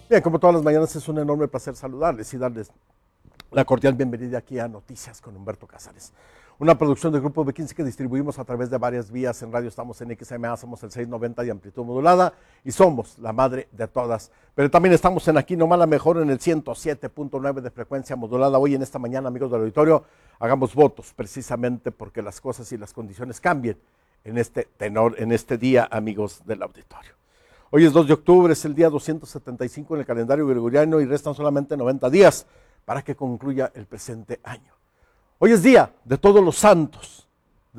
Bien, como todas las mañanas es un enorme placer saludarles y darles la cordial bienvenida aquí a Noticias con Humberto Cázares. Una producción del Grupo B15 que distribuimos a través de varias vías. En radio estamos en XMA, somos el 690 y amplitud modulada y somos la madre de todas. Pero también estamos en Aquí Nomás la Mejor en el 107.9 de frecuencia modulada. Hoy en esta mañana, amigos del auditorio, hagamos votos precisamente porque las cosas y las condiciones cambien en este tenor, en este día, amigos del auditorio. Hoy es 2 de octubre, es el día 275 en el calendario gregoriano y restan solamente 90 días para que concluya el presente año. Hoy es día de todos los santos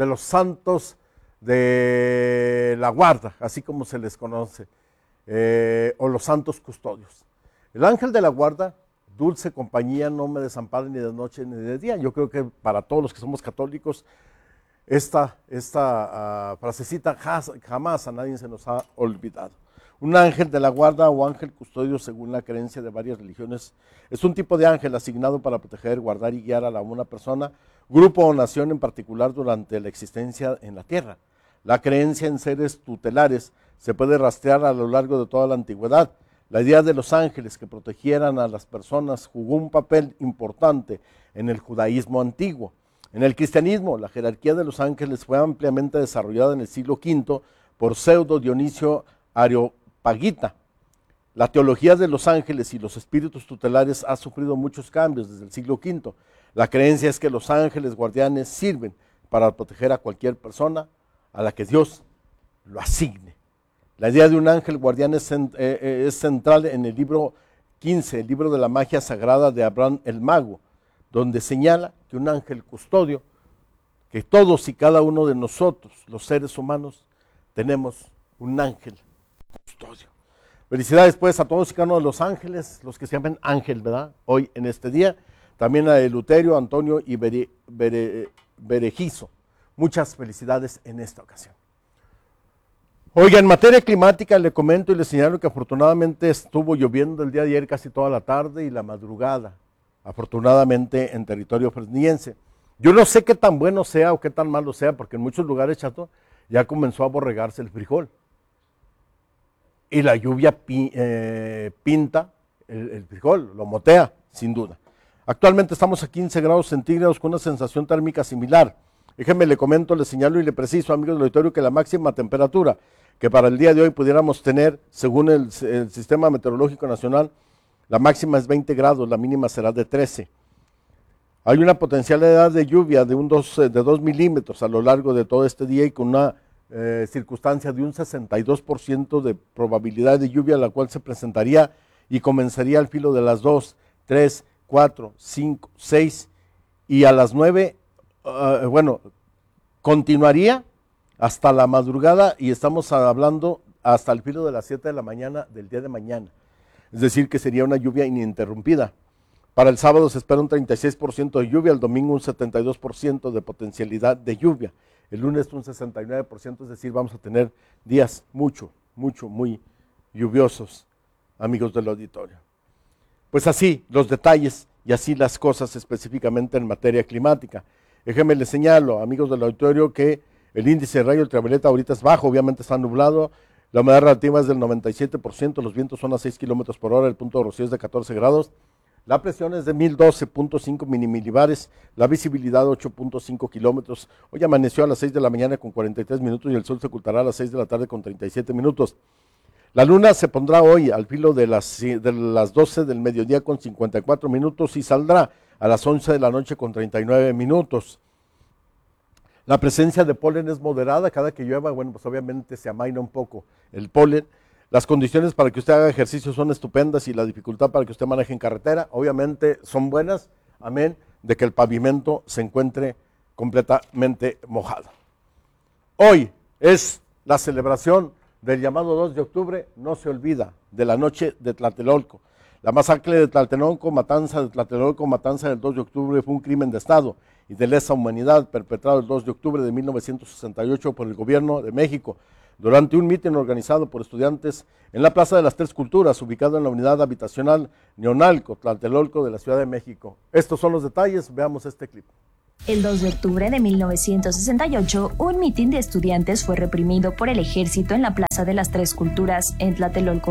de la guarda, así como se les conoce, o los santos custodios. El ángel de la guarda, dulce compañía, no me desampare ni de noche ni de día. Yo creo que para todos los que somos católicos, esta frasecita jamás a nadie se nos ha olvidado. Un ángel de la guarda o ángel custodio, según la creencia de varias religiones, es un tipo de ángel asignado para proteger, guardar y guiar a una persona, grupo o nación en particular durante la existencia en la tierra. La creencia en seres tutelares se puede rastrear a lo largo de toda la antigüedad. La idea de los ángeles que protegieran a las personas jugó un papel importante en el judaísmo antiguo. En el cristianismo, la jerarquía de los ángeles fue ampliamente desarrollada en el siglo V por Pseudo Dionisio Areopagita. La teología de los ángeles y los espíritus tutelares ha sufrido muchos cambios desde el siglo V. La creencia es que los ángeles guardianes sirven para proteger a cualquier persona a la que Dios lo asigne. La idea de un ángel guardián es central en el libro 15, el libro de la magia sagrada de Abraham el Mago, donde señala que un ángel custodio, que todos y cada uno de nosotros, los seres humanos, tenemos un ángel custodio. Felicidades pues a todos y cada uno de los ángeles, los que se llaman ángel, ¿verdad? Hoy en este día, también a Eleuterio, Antonio y Berejizo. Muchas felicidades en esta ocasión. Oiga, en materia climática le comento y le señalo que afortunadamente estuvo lloviendo el día de ayer casi toda la tarde y la madrugada, afortunadamente en territorio fresniense. Yo no sé qué tan bueno sea o qué tan malo sea, porque en muchos lugares, Chato, ya comenzó a borregarse el frijol. Y la lluvia pinta el frijol, lo motea, sin duda. Actualmente estamos a 15 grados centígrados con una sensación térmica similar. Déjenme le comento, le señalo y le preciso, amigos del auditorio, que la máxima temperatura que para el día de hoy pudiéramos tener, según el Sistema Meteorológico Nacional, la máxima es 20 grados, la mínima será de 13. Hay una potencialidad de lluvia de 2 milímetros a lo largo de todo este día y con una circunstancia de un 62% de probabilidad de lluvia, la cual se presentaría y comenzaría al filo de las 2, 3, 4, 5, 6 y a las 9, continuaría hasta la madrugada y estamos hablando hasta el filo de las 7 de la mañana del día de mañana. Es decir, que sería una lluvia ininterrumpida. Para el sábado se espera un 36% de lluvia, el domingo un 72% de potencialidad de lluvia, el lunes un 69%, es decir, vamos a tener días muy lluviosos, amigos del auditorio. Pues así los detalles y así las cosas específicamente en materia climática. Déjenme les señalo, amigos del auditorio, que el índice de rayo ultravioleta ahorita es bajo, obviamente está nublado, la humedad relativa es del 97%, los vientos son a 6 kilómetros por hora, el punto de rocío es de 14 grados, la presión es de 1012.5 milimilibares, la visibilidad 8.5 kilómetros. Hoy amaneció a las 6 de la mañana con 43 minutos y el sol se ocultará a las 6 de la tarde con 37 minutos. La luna se pondrá hoy al filo de las 12 del mediodía con 54 minutos y saldrá a las 11 de la noche con 39 minutos. La presencia de polen es moderada, cada que llueva, bueno, pues obviamente se amaina un poco el polen. Las condiciones para que usted haga ejercicio son estupendas y la dificultad para que usted maneje en carretera, obviamente son buenas, amén, de que el pavimento se encuentre completamente mojado. Hoy es la celebración del llamado 2 de octubre, no se olvida, de la noche de Tlatelolco. La masacre de Tlatelolco, matanza del 2 de octubre fue un crimen de Estado y de lesa humanidad perpetrado el 2 de octubre de 1968 por el gobierno de México durante un mitin organizado por estudiantes en la Plaza de las Tres Culturas, ubicado en la unidad habitacional Neonalco, Tlatelolco de la Ciudad de México. Estos son los detalles, veamos este clip. El 2 de octubre de 1968, un mitin de estudiantes fue reprimido por el ejército en la Plaza de las Tres Culturas, en Tlatelolco.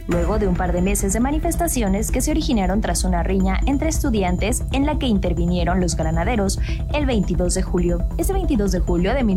luego de un par de meses de manifestaciones que se originaron tras una riña entre estudiantes en la que intervinieron los granaderos el 22 de julio. Este 22 de julio de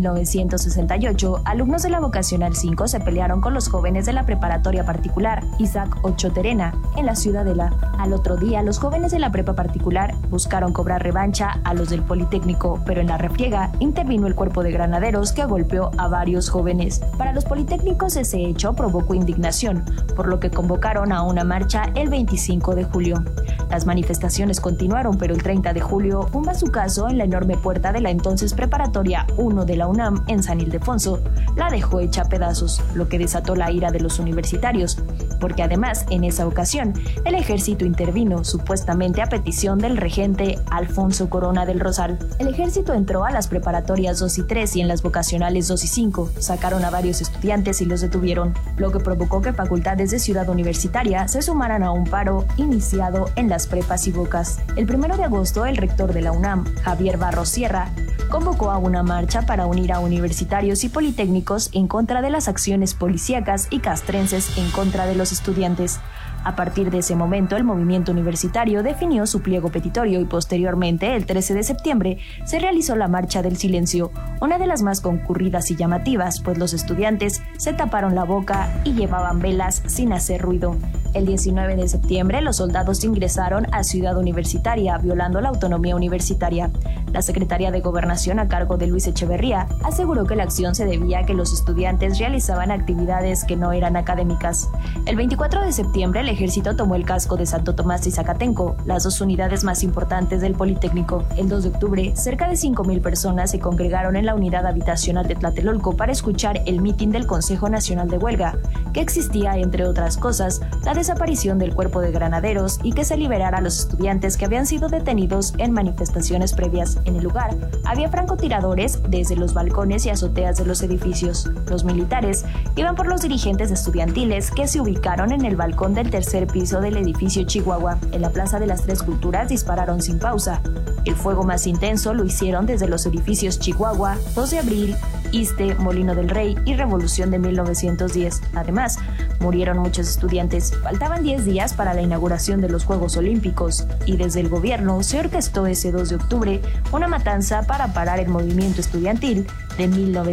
1968, alumnos de la Vocacional 5 se pelearon con los jóvenes de la preparatoria particular Isaac Ochoa Terena en la Ciudadela. Al otro día, los jóvenes de la prepa particular buscaron cobrar revancha a los del Politécnico, pero en la refriega intervino el cuerpo de granaderos que golpeó a varios jóvenes. Para los politécnicos ese hecho provocó indignación, por lo que convocaron a una marcha el 25 de julio. Las manifestaciones continuaron, pero el 30 de julio, un bazucazo en la enorme puerta de la entonces Preparatoria 1 de la UNAM en San Ildefonso la dejó hecha a pedazos, lo que desató la ira de los universitarios, porque además, en esa ocasión, el ejército intervino, supuestamente a petición del regente Alfonso Corona del Rosal. El ejército entró a las preparatorias 2 y 3 y en las vocacionales 2 y 5, sacaron a varios estudiantes y los detuvieron, lo que provocó que facultades de Ciudad Universitaria se sumaran a un paro iniciado en las prepas y vocas. El 1 de agosto, el rector de la UNAM, Javier Barros Sierra, convocó a una marcha para unir a universitarios y politécnicos en contra de las acciones policíacas y castrenses en contra de los estudiantes. A partir de ese momento, el movimiento universitario definió su pliego petitorio y posteriormente, el 13 de septiembre, se realizó la Marcha del Silencio, una de las más concurridas y llamativas, pues los estudiantes se taparon la boca y llevaban velas sin hacer ruido. El 19 de septiembre, los soldados ingresaron a Ciudad Universitaria, violando la autonomía universitaria. La Secretaría de Gobernación, a cargo de Luis Echeverría, aseguró que la acción se debía a que los estudiantes realizaban actividades que no eran académicas. El 24 de septiembre, el ejército tomó el casco de Santo Tomás y Zacatenco, las dos unidades más importantes del Politécnico. El 2 de octubre, cerca de 5,000 personas se congregaron en la unidad habitacional de Tlatelolco para escuchar el mitin del Consejo Nacional de Huelga, que existía, entre otras cosas, la desaparición del cuerpo de granaderos y que se liberara a los estudiantes que habían sido detenidos en manifestaciones previas. En el lugar, había francotiradores desde los balcones y azoteas de los edificios. Los militares iban por los dirigentes estudiantiles que se ubicaron en el balcón del tercer piso del edificio Chihuahua. En la Plaza de las Tres Culturas dispararon sin pausa. El fuego más intenso lo hicieron desde los edificios Chihuahua, 2 de abril, Iste, Molino del Rey y Revolución de 1910. Además, murieron muchos estudiantes. Faltaban 10 días para la inauguración de los Juegos Olímpicos y desde el gobierno se orquestó ese 2 de octubre una matanza para parar el movimiento estudiantil de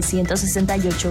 1968.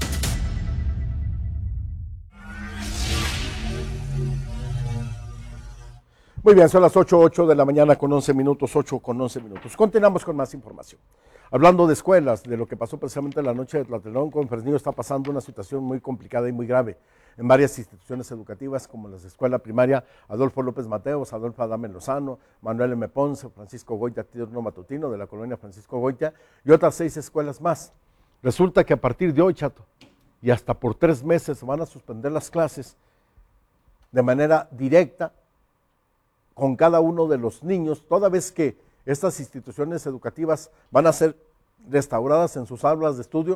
Muy bien, son las 8 de la mañana con 11 minutos, 8 con 11 minutos. Continuamos con más información. Hablando de escuelas, de lo que pasó precisamente la noche de Tlatelolco, en Fresnillo está pasando una situación muy complicada y muy grave en varias instituciones educativas, como las de escuela primaria Adolfo López Mateos, Adolfo Adame Lozano, Manuel M. Ponce, Francisco Goitia Turno Matutino, de la colonia Francisco Goitia, y otras 6 escuelas más. Resulta que a partir de hoy, Chato, y hasta por 3 meses van a suspender las clases de manera directa con cada uno de los niños, toda vez que estas instituciones educativas van a ser restauradas en sus aulas de estudio,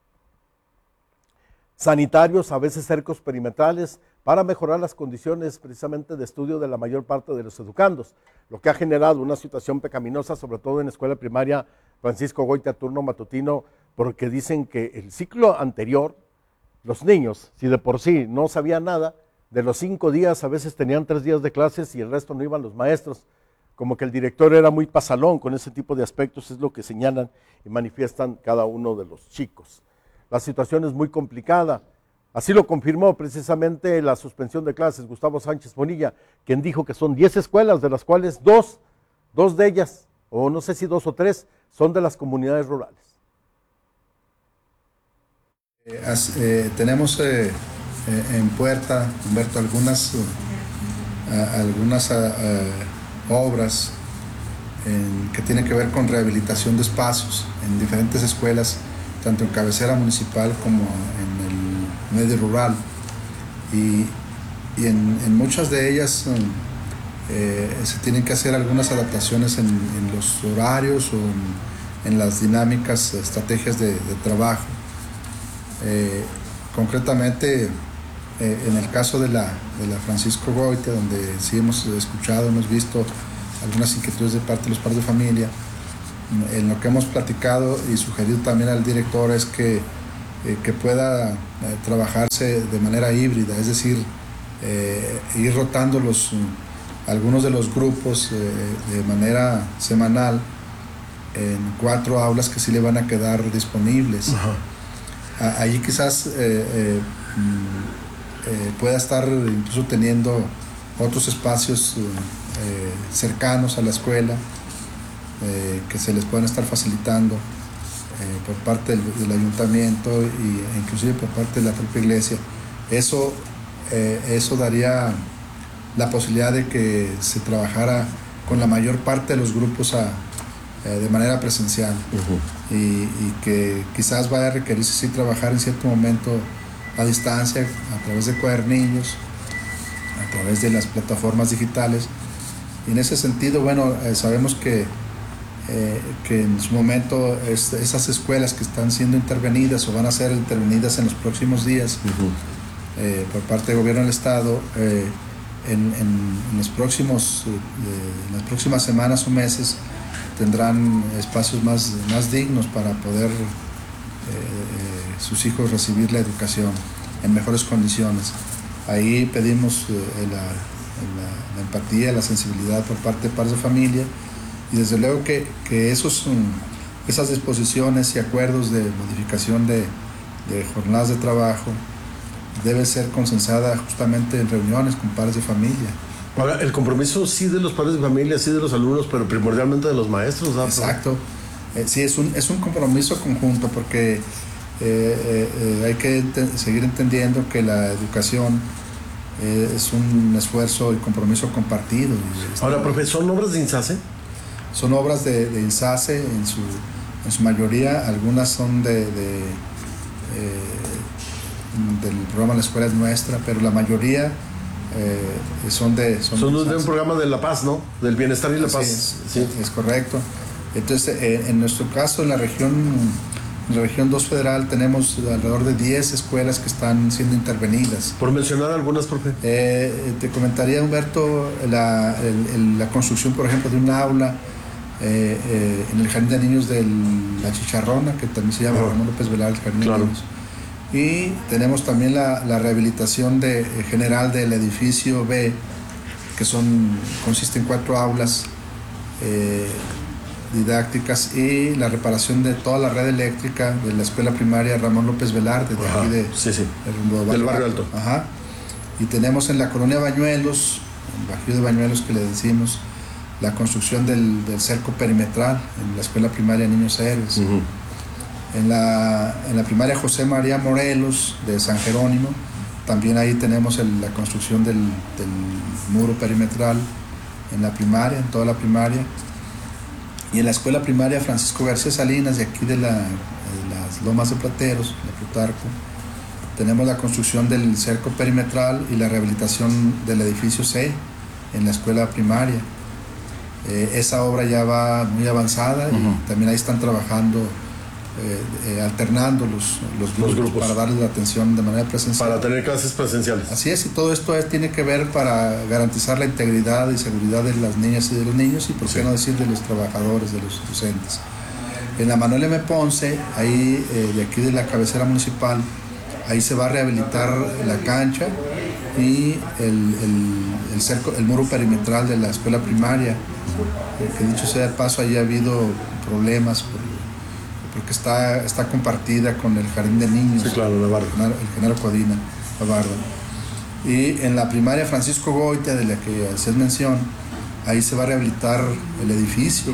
sanitarios, a veces cercos perimetrales, para mejorar las condiciones precisamente de estudio de la mayor parte de los educandos, lo que ha generado una situación pecaminosa, sobre todo en escuela primaria Francisco Goitia Turno Matutino, porque dicen que el ciclo anterior, los niños, si de por sí no sabían nada, de los 5 días a veces tenían 3 días de clases y el resto no iban los maestros, como que el director era muy pasalón con ese tipo de aspectos, es lo que señalan y manifiestan cada uno de los chicos. La situación es muy complicada, así lo confirmó precisamente la suspensión de clases Gustavo Sánchez Bonilla, quien dijo que son 10 escuelas, de las cuales dos de ellas, o no sé si 2 o 3, son de las comunidades rurales. Tenemos en puerta, Humberto, algunas obras que tienen que ver con rehabilitación de espacios en diferentes escuelas, tanto en cabecera municipal como en el medio rural. Y en muchas de ellas se tienen que hacer algunas adaptaciones en los horarios o en las dinámicas, estrategias de trabajo. Concretamente, en el caso de la Francisco Goitia, donde sí hemos escuchado, hemos visto algunas inquietudes de parte de los padres de familia, en lo que hemos platicado y sugerido también al director es que pueda trabajarse de manera híbrida, es decir, ir rotando algunos de los grupos de manera semanal en 4 aulas que sí le van a quedar disponibles. Allí quizás pueda estar incluso teniendo otros espacios cercanos a la escuela que se les puedan estar facilitando por parte del ayuntamiento e inclusive por parte de la propia iglesia. Eso daría la posibilidad de que se trabajara con la mayor parte de los grupos de manera presencial y que quizás vaya a requerirse sí trabajar en cierto momento a distancia a través de cuadernillos, a través de las plataformas digitales. Y en ese sentido, bueno, sabemos que en su momento esas escuelas que están siendo intervenidas o van a ser intervenidas en los próximos días por parte del gobierno del estado, en las próximas semanas o meses tendrán espacios más dignos para poder sus hijos recibir la educación en mejores condiciones. Ahí pedimos la empatía, la sensibilidad por parte de padres de familia, y desde luego que esas disposiciones y acuerdos de modificación de jornadas de trabajo debe ser consensada justamente en reuniones con padres de familia. Ahora, el compromiso sí de los padres de familia, sí de los alumnos, pero primordialmente de los maestros, ¿no? Exacto. Sí, es un compromiso conjunto, porque hay que seguir entendiendo que la educación es un esfuerzo y compromiso compartido. Ahora, profe, ¿son obras de INSACE? Son obras de INSACE en su mayoría. Algunas son del programa La Escuela es Nuestra, pero la mayoría son de un programa de La Paz, ¿no? Del bienestar y la paz. Es correcto. Entonces, en nuestro caso, en la región 2 federal, tenemos alrededor de 10 escuelas que están siendo intervenidas. Por mencionar algunas, profe. Te comentaría, Humberto, la construcción, por ejemplo, de un aula en el Jardín de Niños de La Chicharrona, que también se llama Ramón López Velarde, el Jardín de Niños. Y tenemos también la rehabilitación general del edificio B, que consiste en 4 aulas didácticas, y la reparación de toda la red eléctrica de la escuela primaria Ramón López Velarde, de aquí del Barrio Alto. Y tenemos en la colonia Bañuelos, el Bajío de Bañuelos que le decimos, la construcción del cerco perimetral en la escuela primaria Niños Héroes. En la primaria José María Morelos de San Jerónimo, también ahí tenemos la construcción del muro perimetral en la primaria, en toda la primaria. Y en la escuela primaria Francisco García Salinas, de aquí de las Lomas de Plateros, de Plutarco, tenemos la construcción del cerco perimetral y la rehabilitación del edificio C en la escuela primaria. Esa obra ya va muy avanzada y también ahí están trabajando, alternando los grupos para darles la atención de manera presencial. Para tener clases presenciales. Así es, y todo esto tiene que ver para garantizar la integridad y seguridad de las niñas y de los niños, y por qué no decir de los trabajadores, de los docentes. En la Manuel M. Ponce, ahí de aquí de la cabecera municipal, ahí se va a rehabilitar la cancha y el muro perimetral de la escuela primaria, que dicho sea de paso, ahí ha habido problemas porque está compartida con el Jardín de Niños. Sí, claro, Navarro. El Genaro Codina, Navarro. Y en la primaria Francisco Goitia, de la que hacías mención, ahí se va a rehabilitar el edificio.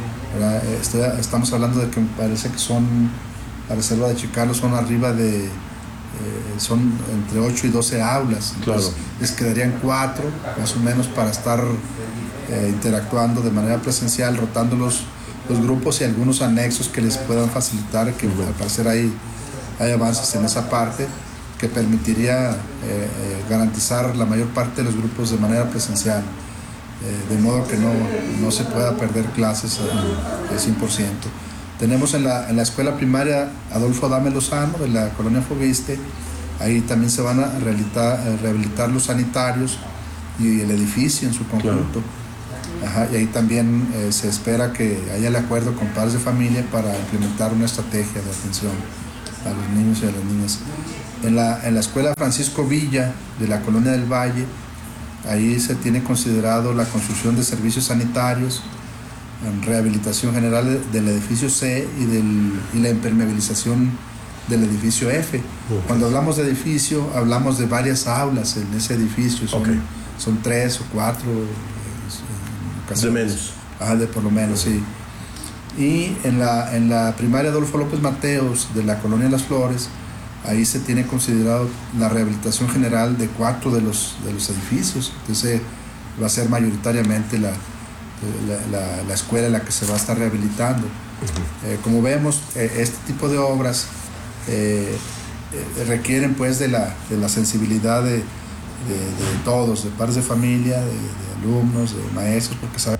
Estamos hablando de que me parece que la reserva de Chicalo son arriba de... son entre 8 y 12 aulas. Entonces, les quedarían 4, más o menos, para estar interactuando de manera presencial, rotando los grupos y algunos anexos que les puedan facilitar, que al parecer hay avances en esa parte, que permitiría garantizar la mayor parte de los grupos de manera presencial, de modo que no se pueda perder clases al 100%. Tenemos en la escuela primaria Adolfo Adame Lozano, de la colonia Fobiste, ahí también se van a rehabilitar los sanitarios y el edificio en su conjunto. Y ahí también se espera que haya el acuerdo con padres de familia para implementar una estrategia de atención a los niños y a las niñas. En la escuela Francisco Villa de la Colonia del Valle, ahí se tiene considerado la construcción de servicios sanitarios, en rehabilitación general del edificio C y la impermeabilización del edificio F. Cuando hablamos de edificio, hablamos de varias aulas en ese edificio, son 3 o 4 de menos. Por lo menos, sí. Y en la primaria Adolfo López Mateos de la Colonia Las Flores, ahí se tiene considerado la rehabilitación general de 4 de los edificios. Entonces va a ser mayoritariamente la escuela en la que se va a estar rehabilitando. Como vemos, este tipo de obras requieren pues de la sensibilidad de todos, de padres de familia, de alumnos, de maestros, porque saben.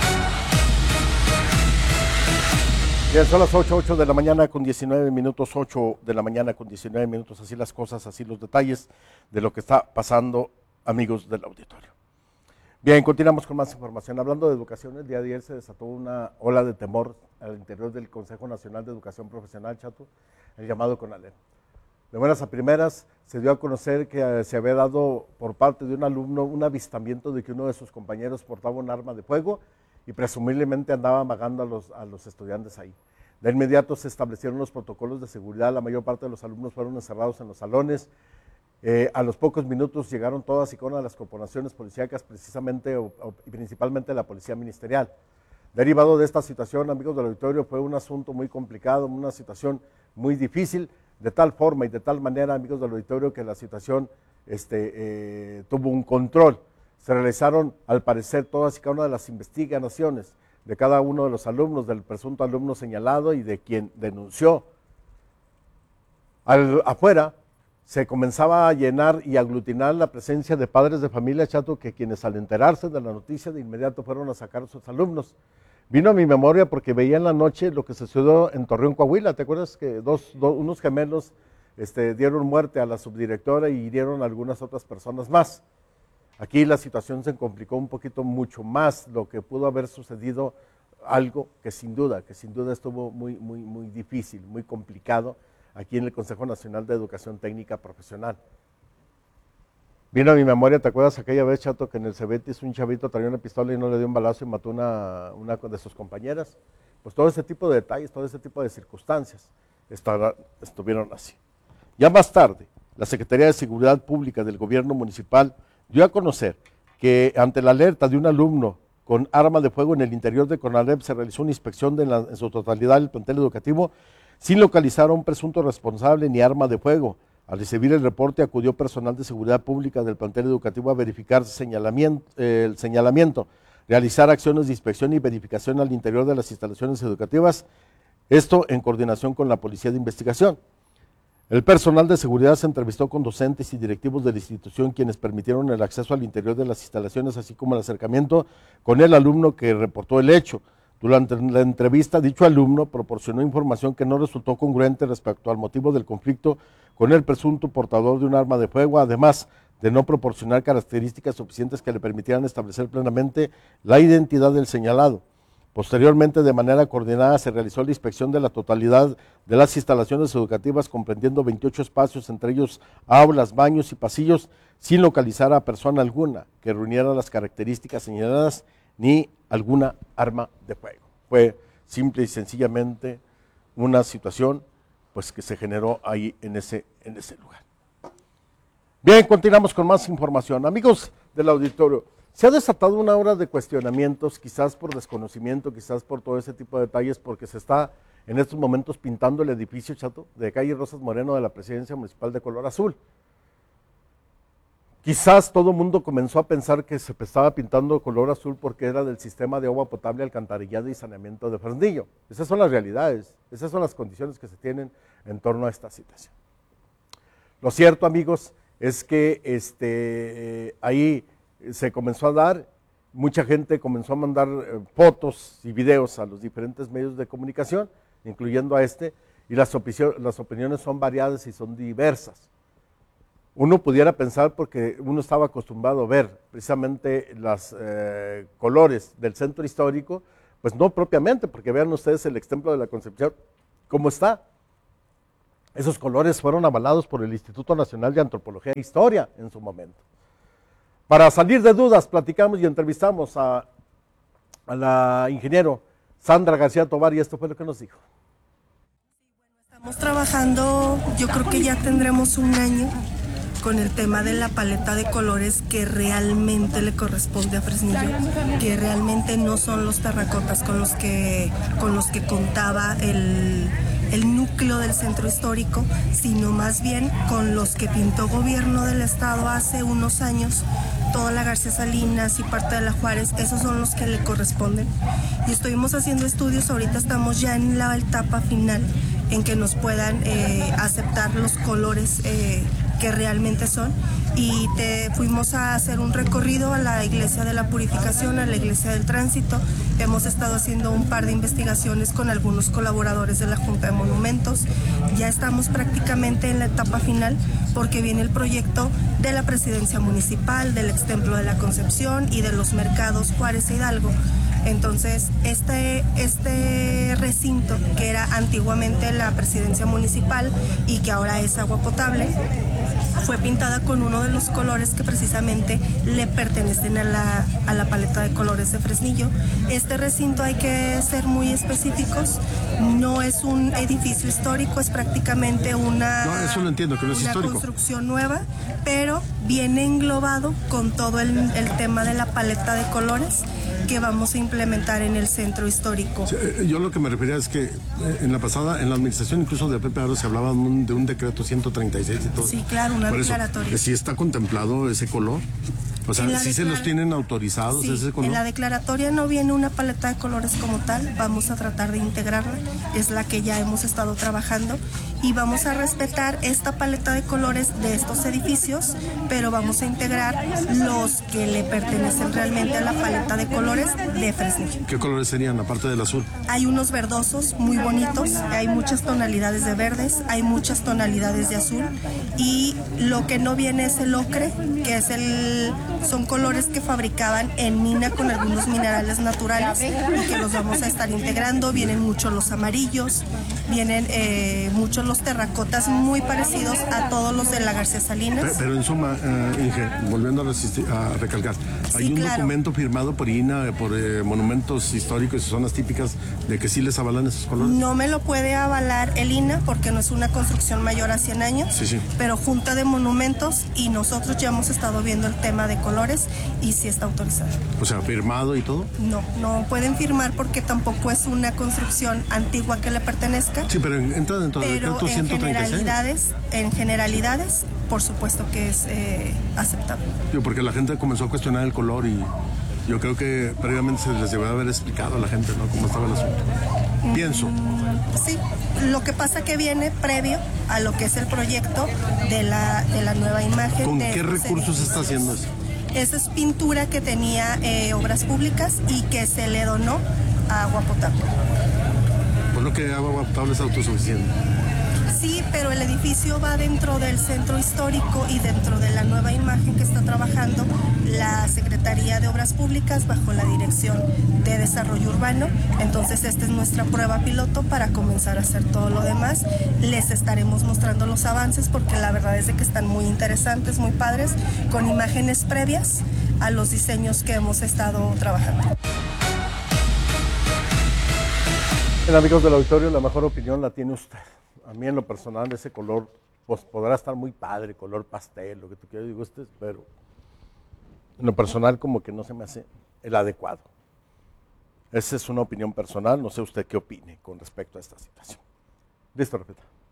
Bien, son las 8 de la mañana con 19 minutos, 8 de la mañana con 19 minutos, así las cosas, así los detalles de lo que está pasando, amigos del auditorio. Bien, continuamos con más información. Hablando de educación, el día de ayer se desató una ola de temor al interior del Consejo Nacional de Educación Profesional, Chato, el llamado CONALEP. De buenas a primeras, se dio a conocer que se había dado por parte de un alumno un avistamiento de que uno de sus compañeros portaba un arma de fuego y presumiblemente andaba amagando a los estudiantes ahí. De inmediato se establecieron los protocolos de seguridad, la mayor parte de los alumnos fueron encerrados en los salones. A los pocos minutos llegaron todas y cada una de las corporaciones policíacas, precisamente y principalmente la Policía Ministerial. Derivado de esta situación, amigos del auditorio, fue un asunto muy complicado, una situación muy difícil, de tal forma y de tal manera, amigos del auditorio, que la situación tuvo un control. Se realizaron, al parecer, todas y cada una de las investigaciones de cada uno de los alumnos, del presunto alumno señalado y de quien denunció. Afuera se comenzaba a llenar y aglutinar la presencia de padres de familia, Chato, que quienes al enterarse de la noticia de inmediato fueron a sacar a sus alumnos. Vino a mi memoria porque veía en la noche lo que sucedió en Torreón, Coahuila. ¿Te acuerdas que unos gemelos dieron muerte a la subdirectora y hirieron a algunas otras personas más? Aquí la situación se complicó un poquito mucho más, lo que pudo haber sucedido, algo que sin duda estuvo muy, muy, muy difícil, muy complicado aquí en el Consejo Nacional de Educación Técnica Profesional. Vino a mi memoria, ¿te acuerdas aquella vez, Chato, que en el Cebetis un chavito traía una pistola y no le dio un balazo y mató una de sus compañeras? Pues todo ese tipo de detalles, todo ese tipo de circunstancias estuvieron así. Ya más tarde, la Secretaría de Seguridad Pública del Gobierno Municipal dio a conocer que ante la alerta de un alumno con arma de fuego en el interior de CONALEP se realizó una inspección en su totalidad del plantel educativo sin localizar a un presunto responsable ni arma de fuego. Al recibir el reporte acudió personal de seguridad pública del plantel educativo a verificar el señalamiento, realizar acciones de inspección y verificación al interior de las instalaciones educativas, esto en coordinación con la Policía de Investigación. El personal de seguridad se entrevistó con docentes y directivos de la institución quienes permitieron el acceso al interior de las instalaciones, así como el acercamiento con el alumno que reportó el hecho. Durante la entrevista, dicho alumno proporcionó información que no resultó congruente respecto al motivo del conflicto con el presunto portador de un arma de fuego, además de no proporcionar características suficientes que le permitieran establecer plenamente la identidad del señalado. Posteriormente, de manera coordinada, se realizó la inspección de la totalidad de las instalaciones educativas, comprendiendo 28 espacios, entre ellos aulas, baños y pasillos, sin localizar a persona alguna que reuniera las características señaladas ni alguna arma de fuego. Fue simple y sencillamente una situación pues, que se generó ahí en ese lugar. Bien, continuamos con más información. Amigos del auditorio, se ha desatado una hora de cuestionamientos, quizás por desconocimiento, quizás por todo ese tipo de detalles, porque se está en estos momentos pintando el edificio, Chato, de calle Rosas Moreno de la Presidencia Municipal de color azul. Quizás todo el mundo comenzó a pensar que se estaba pintando color azul porque era del sistema de agua potable, alcantarillado y saneamiento de Fresnillo. Esas son las realidades, esas son las condiciones que se tienen en torno a esta situación. Lo cierto, amigos, es que ahí se comenzó a dar, mucha gente comenzó a mandar fotos y videos a los diferentes medios de comunicación, incluyendo a y las opiniones son variadas y son diversas. Uno pudiera pensar, porque uno estaba acostumbrado a ver precisamente los colores del centro histórico, pues no propiamente, porque vean ustedes el ex templo de la Concepción, cómo está. Esos colores fueron avalados por el Instituto Nacional de Antropología e Historia en su momento. Para salir de dudas, platicamos y entrevistamos a la ingeniero Sandra García Tovar y esto fue lo que nos dijo. Estamos trabajando, yo creo que ya tendremos un año con el tema de la paleta de colores que realmente le corresponde a Fresnillo, que realmente no son los terracotas con los que contaba el núcleo del centro histórico, sino más bien con los que pintó gobierno del estado hace unos años, toda la García Salinas y parte de la Juárez, esos son los que le corresponden. Y estuvimos haciendo estudios, ahorita estamos ya en la etapa final en que nos puedan aceptar los colores que realmente son, y fuimos a hacer un recorrido a la Iglesia de la Purificación, a la Iglesia del Tránsito. Hemos estado haciendo un par de investigaciones con algunos colaboradores de la Junta de Monumentos. Ya estamos prácticamente en la etapa final porque viene el proyecto de la Presidencia Municipal, del Extemplo de la Concepción y de los mercados Juárez e Hidalgo. Entonces, este recinto, que era antiguamente la Presidencia Municipal y que ahora es agua potable, fue pintada con uno de los colores que precisamente le pertenecen a la paleta de colores de Fresnillo. Este recinto, hay que ser muy específicos, no es un edificio histórico, es prácticamente una, no, eso lo entiendo, que no es una histórico. Construcción nueva, pero viene englobado con todo el tema de la paleta de colores que vamos a implementar en el centro histórico. Yo lo que me refería es que en la administración incluso de Pepe Aro se hablaba de un decreto 136 y todo. Sí, claro, una declaratoria. ¿Sí está contemplado ese color? O sea, ¿sí se los tienen autorizados sí, ese color? En la declaratoria no viene una paleta de colores como tal, vamos a tratar de integrarla, es la que ya hemos estado trabajando, y vamos a respetar esta paleta de colores de estos edificios, pero vamos a integrar los que le pertenecen realmente a la paleta de colores de Fresnillo. ¿Qué colores serían, aparte del azul? Hay unos verdosos muy bonitos, hay muchas tonalidades de verdes, hay muchas tonalidades de azul, y lo que no viene es el ocre, que es son colores que fabricaban en mina con algunos minerales naturales y que los vamos a estar integrando. Vienen muchos los amarillos, vienen muchos los terracotas muy parecidos a todos los de la García Salinas. Pero en suma, Inge, volviendo a recalcar, hay un documento firmado por INA, por monumentos históricos y zonas típicas, de que sí les avalan esos colores. No me lo puede avalar el INA porque no es una construcción mayor a 100 años, sí. Pero Junta de Monumentos y nosotros ya hemos estado viendo el tema de colores y sí está autorizado. O sea, firmado y todo. No pueden firmar porque tampoco es una construcción antigua que le pertenezca. Sí, pero entra dentro del decreto 136. En generalidades, por supuesto que es aceptable. Porque la gente comenzó a cuestionar el color y yo creo que previamente se les debe haber explicado a la gente, ¿no?, cómo estaba el asunto. Pienso. Sí, lo que pasa que viene previo a lo que es el proyecto de la nueva imagen. ¿Con qué recursos se está haciendo eso? Esa es pintura que tenía Obras Públicas y que se le donó a Agua Potable. Pues lo que Agua Potable es autosuficiente. Sí, pero el edificio va dentro del centro histórico y dentro de la nueva imagen que está trabajando la Secretaría de Obras Públicas bajo la Dirección de Desarrollo Urbano. Entonces esta es nuestra prueba piloto para comenzar a hacer todo lo demás. Les estaremos mostrando los avances porque la verdad es de que están muy interesantes, muy padres, con imágenes previas a los diseños que hemos estado trabajando. Bien, amigos del auditorio, la mejor opinión la tiene usted. A mí en lo personal ese color pues podrá estar muy padre, color pastel, lo que tú quieras, digo, pero en lo personal como que no se me hace el adecuado. Esa es una opinión personal, no sé usted qué opine con respecto a esta situación. Listo, repita.